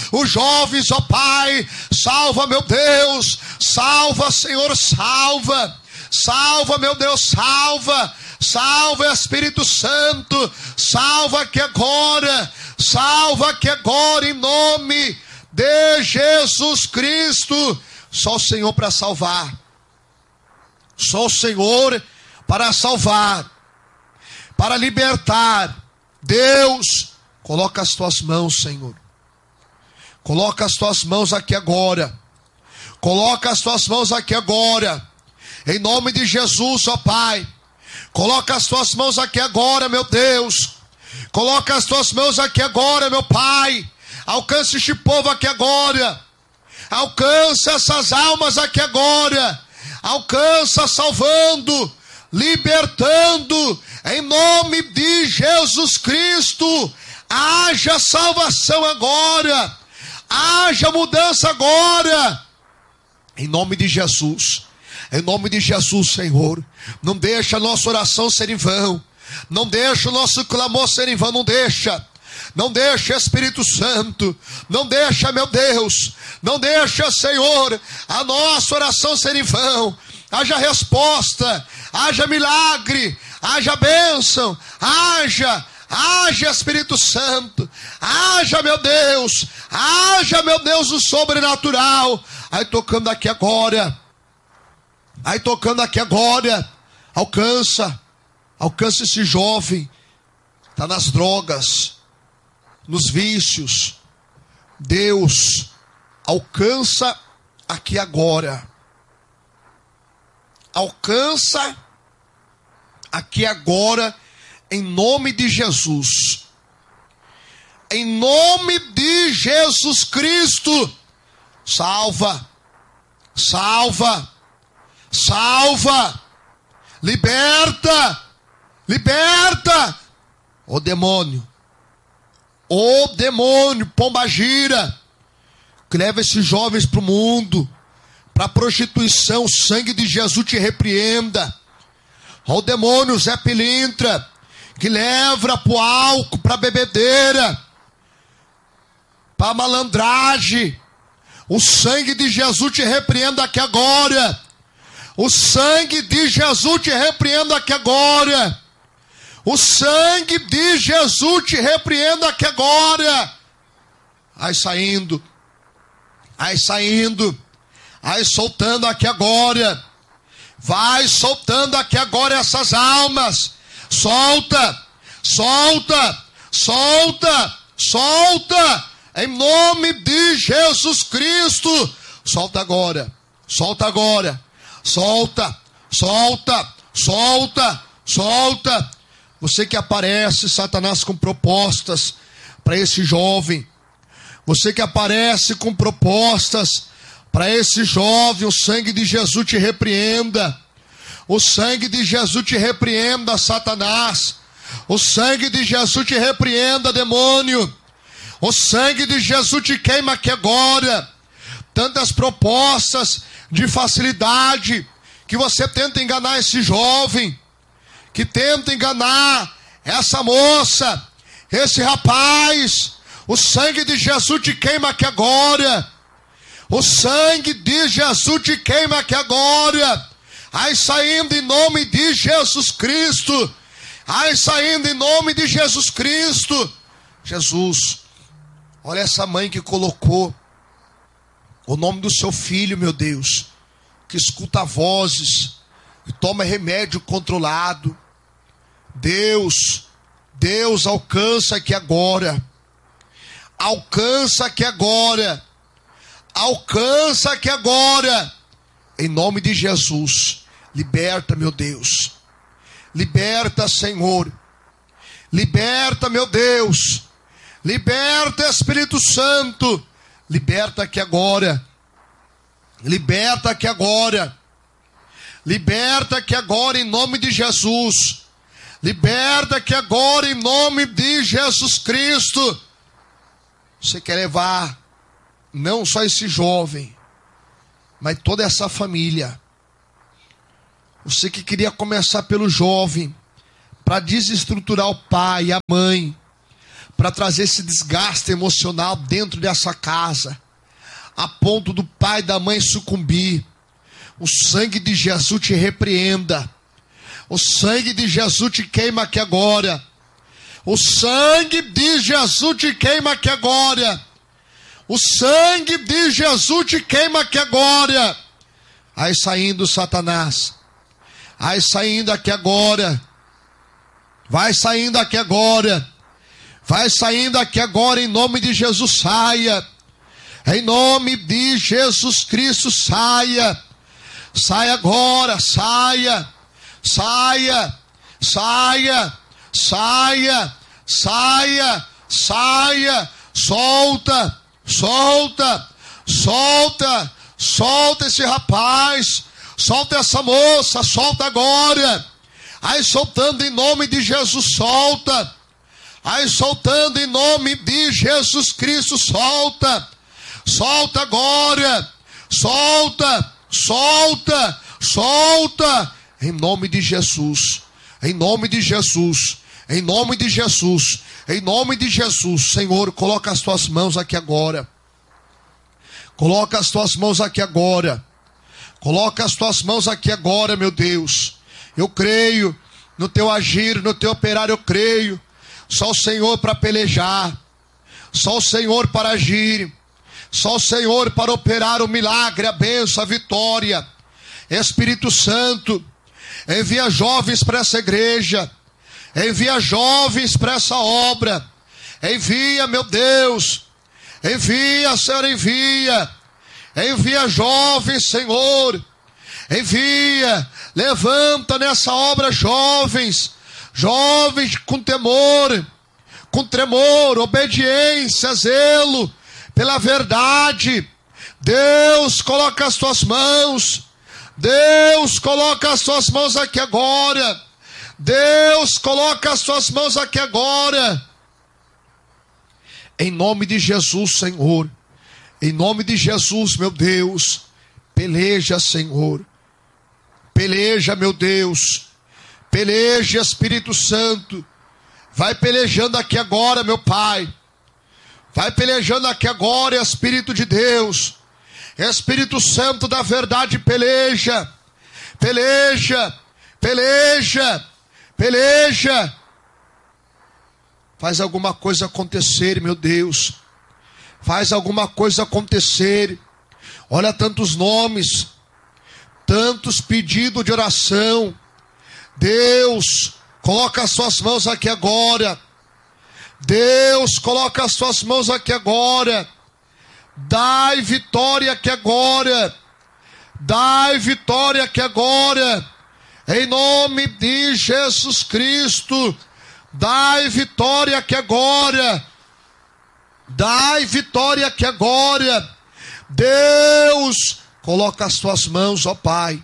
os jovens, ó Pai. Salva, meu Deus, salva, Senhor, salva. Salva, meu Deus, salva. Salva, Espírito Santo, salva aqui agora. Salva aqui agora, em nome de Jesus Cristo. Só o Senhor para salvar. Só o Senhor para salvar, para libertar. Deus, coloca as tuas mãos, Senhor. Coloca as tuas mãos aqui agora. Coloca as tuas mãos aqui agora. Em nome de Jesus, ó Pai. Coloca as tuas mãos aqui agora, meu Deus. Coloca as tuas mãos aqui agora, meu Pai. Alcance este povo aqui agora. Alcança essas almas aqui agora. Alcança salvando, libertando, em nome de Jesus Cristo. Haja salvação agora. Haja mudança agora. Em nome de Jesus. Em nome de Jesus, Senhor. Não deixa a nossa oração ser em vão. Não deixa o nosso clamor ser em vão. Não deixa. Não deixa, Espírito Santo. Não deixa, meu Deus. Não deixa, Senhor, a nossa oração ser em vão. Haja resposta. Haja milagre. Haja bênção. Haja, Espírito Santo. Haja, meu Deus. Haja, meu Deus, o sobrenatural. Aí tocando aqui agora. Aí tocando aqui agora. Alcança esse jovem. Está nas drogas, nos vícios. Deus, alcança aqui agora. Alcança aqui agora, em nome de Jesus. Em nome de Jesus Cristo. Salva, salva, salva, liberta, liberta. Ô demônio, pombagira, que leva esses jovens para o mundo, para a prostituição, o sangue de Jesus te repreenda. Ó demônio Zé Pilintra, que leva para o álcool, para a bebedeira, para a malandragem, o sangue de Jesus te repreenda aqui agora. O sangue de Jesus te repreenda aqui agora. O sangue de Jesus te repreenda aqui agora. Aí saindo, aí soltando aqui agora. Vai soltando aqui agora essas almas. Solta, solta, solta, solta. Em nome de Jesus Cristo. Solta agora, solta agora. Solta, solta, solta, solta. Você que aparece, Satanás, com propostas para esse jovem. Você que aparece com propostas para esse jovem, o sangue de Jesus te repreenda. O sangue de Jesus te repreenda, Satanás. O sangue de Jesus te repreenda, demônio. O sangue de Jesus te queima aqui agora. Tantas propostas de facilidade que você tenta enganar esse jovem, que tenta enganar essa moça, esse rapaz. O sangue de Jesus te queima aqui agora. O sangue de Jesus te queima aqui agora. Aí saindo em nome de Jesus Cristo. Aí saindo em nome de Jesus Cristo. Jesus, olha essa mãe que colocou o nome do seu filho, meu Deus, que escuta vozes e toma remédio controlado. Deus, alcança aqui agora. Alcança aqui agora. Alcança aqui agora. Em nome de Jesus. Liberta, meu Deus. Liberta, Senhor. Liberta, meu Deus. Liberta, Espírito Santo. Liberta aqui agora. Liberta aqui agora. Liberta aqui agora em nome de Jesus. Liberta aqui agora em nome de Jesus Cristo. Você quer levar não só esse jovem, mas toda essa família. Você que queria começar pelo jovem, para desestruturar o pai, a mãe, para trazer esse desgaste emocional dentro dessa casa, a ponto do pai e da mãe sucumbir. O sangue de Jesus te repreenda. O sangue de Jesus te queima aqui agora. O sangue de Jesus te queima aqui agora. O sangue de Jesus te queima aqui agora. Aí saindo Satanás. Aí saindo aqui agora. Vai saindo aqui agora. Vai saindo aqui agora em nome de Jesus, saia. Em nome de Jesus Cristo, saia. Saia agora, saia. Saia. Saia. Saia. Saia. Saia. Solta. Solta. Solta. Solta esse rapaz. Solta essa moça. Solta agora. Aí soltando em nome de Jesus, solta. Aí soltando em nome de Jesus Cristo, solta. Solta agora. Solta. Solta. Solta. Em nome de Jesus. Em nome de Jesus. Em nome de Jesus. Em nome de Jesus. Senhor, coloca as tuas mãos aqui agora. Coloca as tuas mãos aqui agora. Coloca as tuas mãos aqui agora, meu Deus. Eu creio no teu agir, no teu operar, eu creio. Só o Senhor para pelejar. Só o Senhor para agir. Só o Senhor para operar o milagre, a bênção, a vitória. Espírito Santo, envia jovens para essa igreja. Envia jovens para essa obra. Envia, meu Deus. Envia, Senhor, envia. Envia jovens, Senhor. Envia. Levanta nessa obra jovens. Jovens com temor. Com tremor, obediência, zelo pela verdade. Deus, coloca as tuas mãos. Deus, coloca as tuas mãos aqui agora. Deus, coloca as tuas mãos aqui agora. Em nome de Jesus, Senhor. Em nome de Jesus, meu Deus. Peleja, Senhor. Peleja, meu Deus. Peleja, Espírito Santo. Vai pelejando aqui agora, meu Pai. Vai pelejando aqui agora, Espírito de Deus. Espírito Santo da verdade, peleja. Peleja. Peleja. Peleja. Faz alguma coisa acontecer, meu Deus. Faz alguma coisa acontecer. Olha tantos nomes. Tantos pedidos de oração. Deus, coloca as suas mãos aqui agora. Deus, coloca as suas mãos aqui agora. Dai vitória aqui agora. Dai vitória aqui agora. Em nome de Jesus Cristo. Dai vitória aqui agora. Dai vitória aqui agora. Deus, coloca as tuas mãos, ó Pai.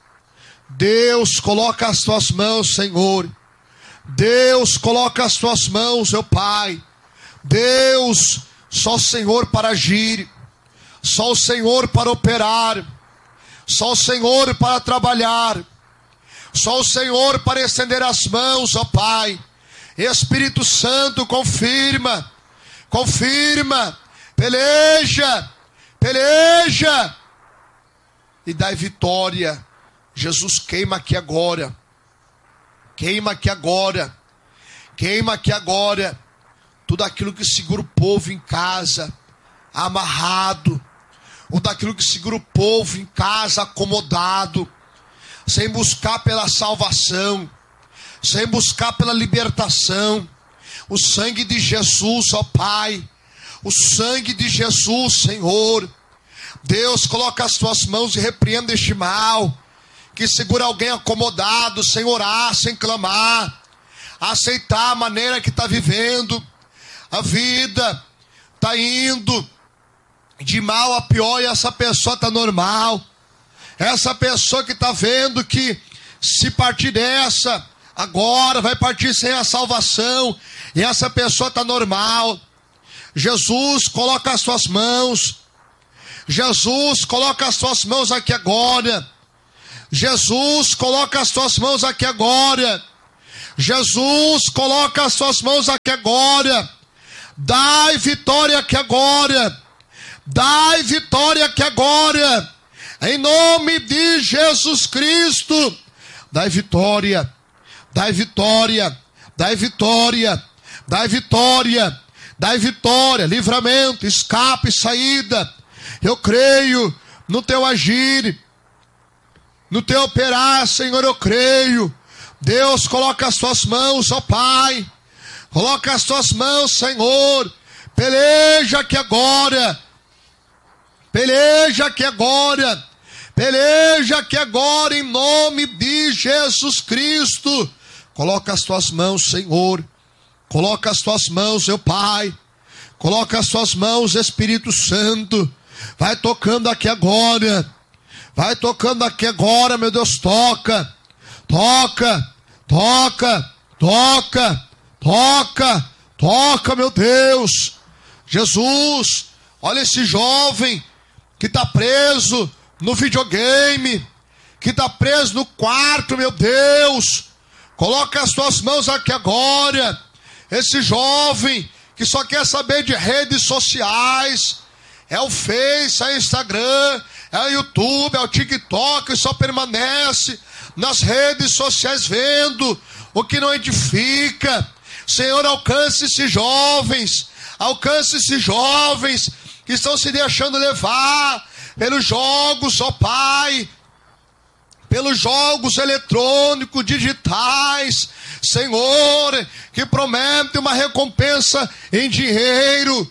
Deus, coloca as tuas mãos, Senhor. Deus, coloca as tuas mãos, meu Pai. Deus, só o Senhor para agir. Só o Senhor para operar. Só o Senhor para trabalhar. Só o Senhor para estender as mãos, ó Pai. Espírito Santo, confirma. Confirma. Peleja. Peleja. E dai vitória. Jesus, queima aqui agora. Queima aqui agora. Queima aqui agora. Tudo aquilo que segura o povo em casa amarrado. Ou daquilo que segura o povo em casa acomodado. Sem buscar pela salvação. Sem buscar pela libertação. O sangue de Jesus, ó Pai. O sangue de Jesus, Senhor. Deus, coloca as tuas mãos e repreenda este mal que segura alguém acomodado, sem orar, sem clamar, aceitar a maneira que está vivendo. A vida está indo de mal a pior e essa pessoa está normal. Essa pessoa que está vendo que se partir dessa, agora vai partir sem a salvação, e essa pessoa está normal. Jesus, coloca as tuas mãos. Jesus, coloca as tuas mãos aqui agora. Jesus, coloca as tuas mãos aqui agora. Jesus, coloca as tuas mãos aqui agora. Dai vitória aqui agora. Dai vitória aqui agora. Em nome de Jesus Cristo. Dai vitória. Dai vitória. Dai vitória. Dai vitória. Dai vitória. Livramento, escape, saída. Eu creio no teu agir, no teu operar, Senhor, eu creio. Deus, coloca as tuas mãos, ó Pai. Coloca as tuas mãos, Senhor. Peleja aqui agora. Peleja aqui agora. Peleja aqui agora, em nome de Jesus Cristo. Coloca as tuas mãos, Senhor. Coloca as tuas mãos, meu Pai. Coloca as tuas mãos, Espírito Santo. Vai tocando aqui agora. Vai tocando aqui agora, meu Deus, toca. Toca, toca, toca, toca, toca, meu Deus. Jesus, olha esse jovem que está preso no videogame, que está preso no quarto, meu Deus. Coloca as tuas mãos aqui agora. Esse jovem que só quer saber de redes sociais, é o Face, é o Instagram, é o YouTube, é o TikTok, só permanece nas redes sociais vendo o que não edifica. Senhor, alcance esses jovens que estão se deixando levar pelos jogos, ó Pai, pelos jogos eletrônicos, digitais, Senhor, que prometem uma recompensa em dinheiro.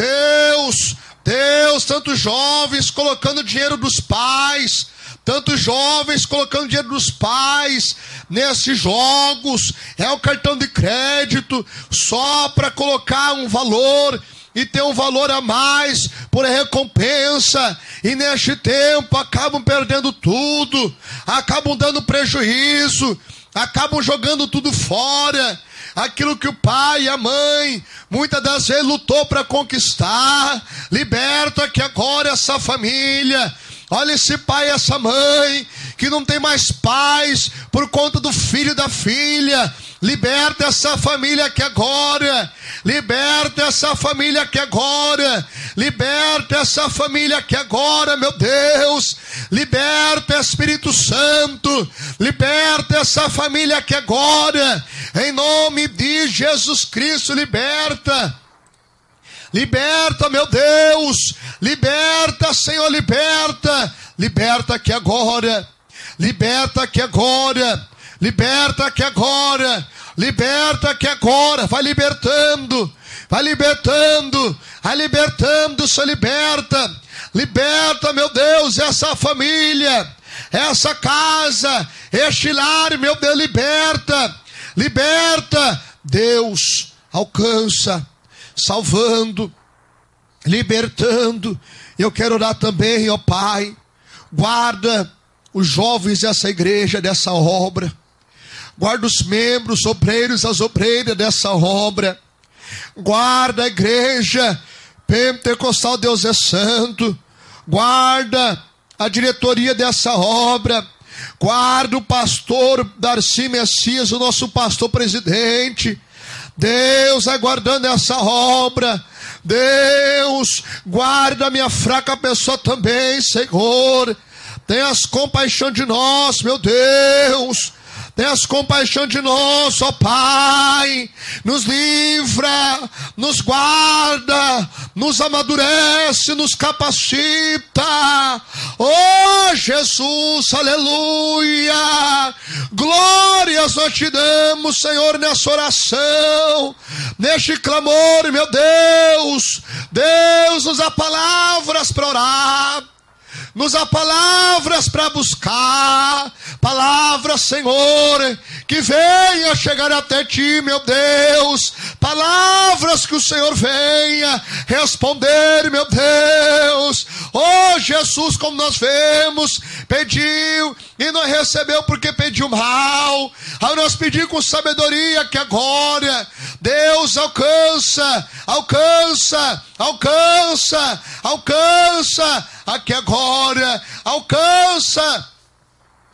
Deus, tantos jovens colocando dinheiro dos pais, tantos jovens colocando dinheiro dos pais nesses jogos, é o cartão de crédito, só para colocar um valor e ter um valor a mais por recompensa, e neste tempo acabam perdendo tudo, acabam dando prejuízo, acabam jogando tudo fora. Aquilo que o pai e a mãe muitas das vezes lutou para conquistar. Liberta aqui agora essa família. Olha esse pai e essa mãe que não tem mais paz por conta do filho e da filha. Liberta essa família aqui agora. Liberta essa família aqui agora. Liberta essa família aqui agora, meu Deus. Liberta, Espírito Santo. Liberta essa família aqui agora. Em nome de Jesus Cristo, liberta. Liberta, meu Deus. Liberta, Senhor, liberta. Liberta aqui agora. Liberta aqui agora. Liberta aqui agora. Liberta aqui agora. Vai libertando. Vai libertando. Vai libertando, Senhor, liberta. Liberta, meu Deus, essa família, essa casa, este lar, meu Deus, liberta. Liberta. Deus, alcança, salvando, libertando. Eu quero orar também, ó Pai, guarda os jovens dessa igreja, dessa obra. Guarda os membros, os obreiros, as obreiras dessa obra. Guarda a igreja pentecostal, Deus é santo. Guarda a diretoria dessa obra. Guarda o pastor Darcy Messias, o nosso pastor presidente. Deus, aguardando essa obra. Deus, guarda a minha fraca pessoa também, Senhor. Tenhas compaixão de nós, meu Deus. Tenhas compaixão de nós, ó Pai. Nos livra, nos guarda, nos amadurece, nos capacita. Oh Jesus, aleluia. Glórias nós te damos, Senhor, nessa oração, neste clamor, meu Deus. Deus, nos dá palavras para orar. Nos dá palavras para buscar. Palavras, Senhor, que venha chegar até ti, meu Deus. Palavras que o Senhor venha responder, meu Deus. Oh Jesus, como nós vemos, pediu e não recebeu porque pediu mal. Ao nós pedir com sabedoria que agora, Deus, alcança, alcança, alcança, alcança aqui agora, alcança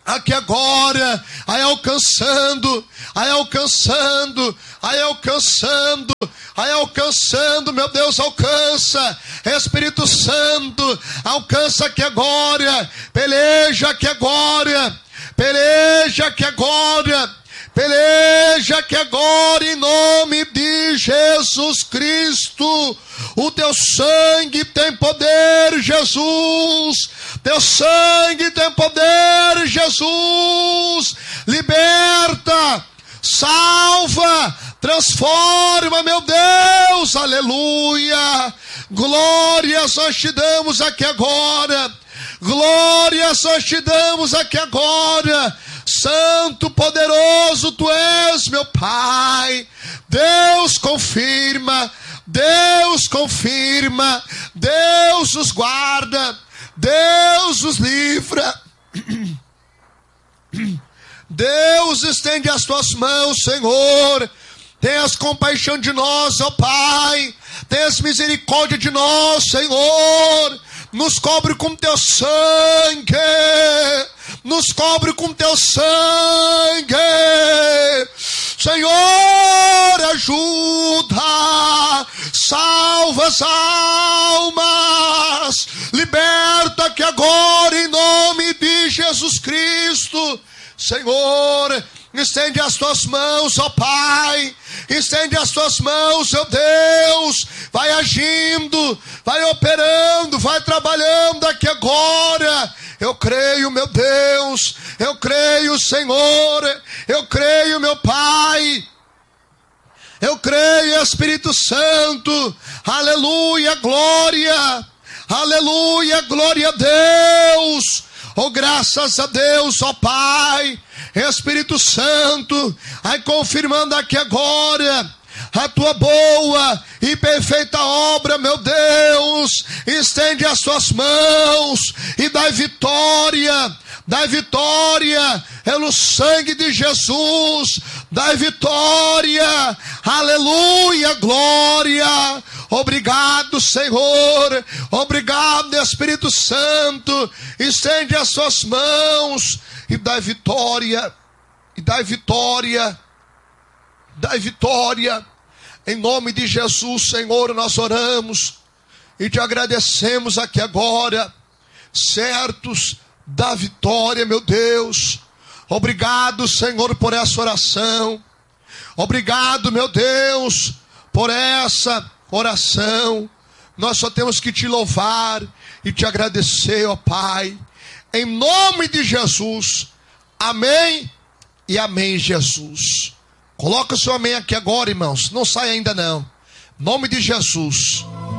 aqui agora, vai alcançando, vai alcançando, vai alcançando, vai alcançando, meu Deus, alcança, Espírito Santo, alcança aqui agora, peleja aqui agora, peleja aqui agora, peleja aqui agora, em nome de Jesus Cristo. O teu sangue tem poder, Jesus. Teu sangue tem poder, Jesus. Liberta, salva, transforma, meu Deus, aleluia. Glórias nós te damos aqui agora. Glórias nós te damos aqui agora. Santo, poderoso tu és, meu Pai. Deus confirma, Deus confirma, Deus nos guarda, Deus nos livra. Deus, estende as tuas mãos, Senhor. Tenhas compaixão de nós, ó Pai. Tenhas misericórdia de nós, Senhor. Nos cobre com teu sangue. Nos cobre com teu sangue. Senhor, ajuda. Salva as almas. Liberta aqui agora em nome de Jesus Cristo. Senhor, estende as tuas mãos, ó Pai. Estende as tuas mãos, meu Deus. Vai agindo, vai operando, vai trabalhando aqui agora. Eu creio, meu Deus. Eu creio, Senhor. Eu creio, meu Pai. Eu creio, Espírito Santo. Aleluia, glória. Aleluia, glória a Deus. Oh, graças a Deus, ó Pai. Espírito Santo, vai confirmando aqui agora a tua boa e perfeita obra, meu Deus. Estende as tuas mãos e dai vitória. Dai vitória pelo sangue de Jesus. Dai vitória. Aleluia, glória. Obrigado, Senhor. Obrigado, Espírito Santo. Estende as suas mãos e dai vitória. E dai vitória. Dai vitória. Em nome de Jesus, Senhor, nós oramos e te agradecemos aqui agora, certos da vitória, meu Deus. Obrigado, Senhor, por essa oração. Obrigado, meu Deus, por essa oração. Nós só temos que te louvar e te agradecer, ó Pai. Em nome de Jesus. Amém e amém, Jesus. Coloca o seu amém aqui agora, irmãos. Não sai ainda não. Em nome de Jesus.